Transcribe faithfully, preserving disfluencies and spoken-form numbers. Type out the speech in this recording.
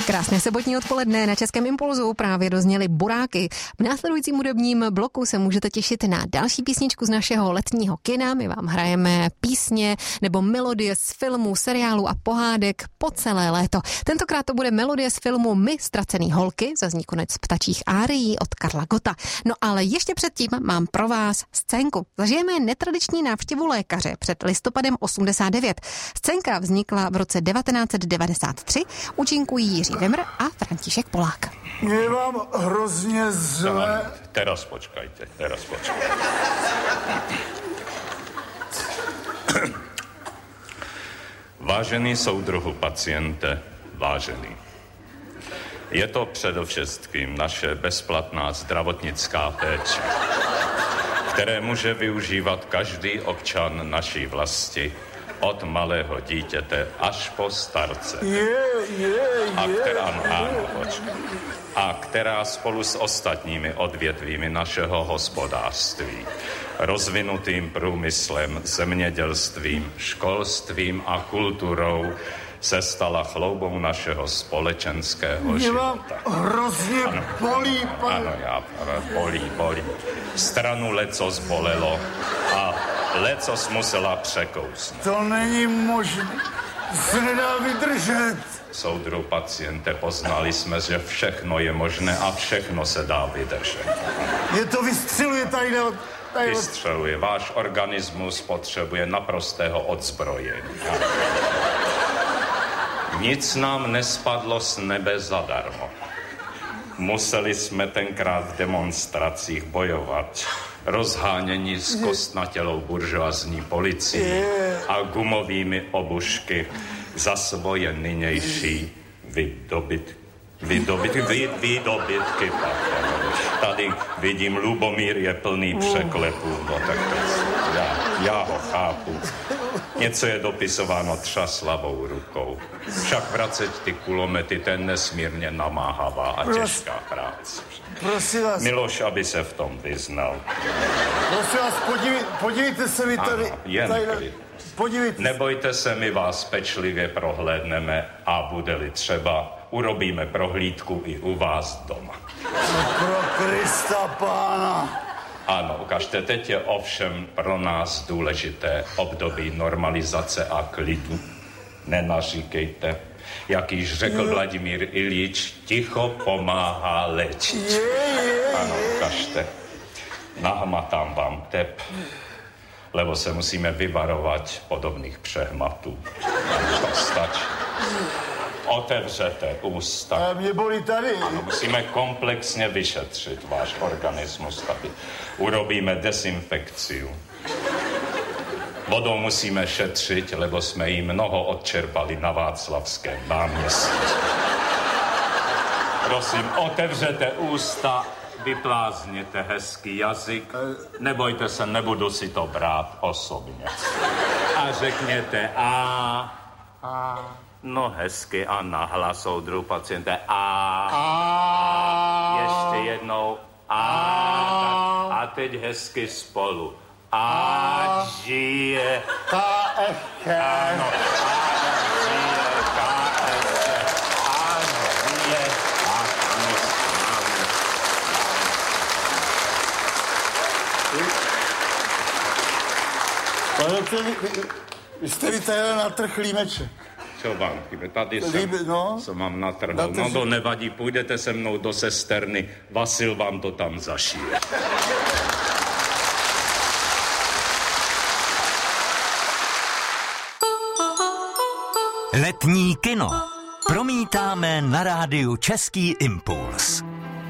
Krásné sobotní odpoledne na Českém impulzu právě dozněly Buráky. V následujícím hudebním bloku se můžete těšit na další písničku z našeho letního kina. My vám hrajeme písně nebo melodie z filmů, seriálů a pohádek po celé léto. Tentokrát to bude melodie z filmu My ztracený holky, zazní konec ptačích árií od Karla Gotta. No ale ještě předtím mám pro vás scénku. Zažijeme netradiční návštěvu lékaře před listopadem osmdesát devět. Scénka vznikla v roce devatenáct set devadesát tři, účinkují Jiří Demr a František Polák. Je vám hrozně zle. Teraz počkajte, teraz počkajte. Vážený soudruhu paciente, vážený. Je to předevšetkým naše bezplatná zdravotnická péče, které může využívat každý občan naší vlasti, od malého dítěte až po starce. Je, je, a je, která, je. ano, počkej. A která spolu s ostatními odvětvími našeho hospodářství, rozvinutým průmyslem, zemědělstvím, školstvím a kulturou se stala chloubou našeho společenského Mě vám života. hrozně Ano, bolí, pane. Ano, já, bolí, bolí. Stranu lecos bolelo a lecos musela překousnout. To není možné. Se nedá vydržet. Soudru paciente, poznali jsme, že všechno je možné a všechno se dá vydržet. Je to vystřeluje tady od... Tady od... Vystřeluje. Váš organismus potřebuje naprostého odzbrojení. Nic nám nespadlo z nebe zadarmo. Museli jsme tenkrát v demonstracích bojovat, rozháněni s kostnatělou buržoazní policií a gumovými obušky za svoje nynější vydobytky. Vydobytky, vy, vydobytky, pardon. Tady vidím, Lubomír je plný překlepů, no tak to, já, já ho chápu. Něco je dopisováno třaslavou rukou. Však vracet ty kulomety, ten nesmírně namáhavá a těžká práce. Prosím vás. Miloš, aby se v tom vyznal. Prosím vás, podívej, podívejte se mi tady. Ano, jen tady klid. Podívejte. Nebojte se, my vás pečlivě prohlédneme a bude-li třeba, urobíme prohlídku i u vás doma. Pro Krista pána. Ano, ukažte, teď je ovšem pro nás důležité období normalizace a klidu. Nenaříkejte. Jak již řekl Vladimír Iljič, ticho pomáhá léčit. Je, je, Ano, ukažte. Nahmatám vám tep, lebo se musíme vyvarovat podobných přehmatů. To stačí. Otevřete ústa. A mě bolí tady. Ano, musíme komplexně vyšetřit váš organismus tady. Urobíme dezinfekci. Vodou musíme šetřit, lebo jsme jí mnoho odčerpali na Václavském náměstí. Prosím, otevřete ústa, vyplázněte hezký jazyk. Nebojte se, nebudu si to brát osobně. A řekněte a... a... No hezky a nahlas, soudru paciente. A. A. Ještě jednou. A. A, a teď hezky spolu. A žije. K F K. Ano. A žije. K F K. A žije. Pane, vy, vy jste vytajel na trh límeček. Co vám chybě? Tady jsem, Líbe, no. co mám natrhnout. No to nevadí, půjdete se mnou do sesterny, Vasil vám to tam zašije. Letní kino promítáme na rádiu Český impuls.